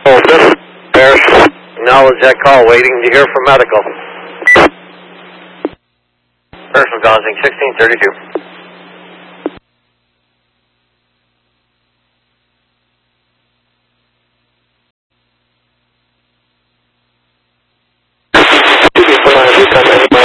Oh, this Bears. Acknowledge that call. Waiting to hear from medical. Personal causing 1632. Come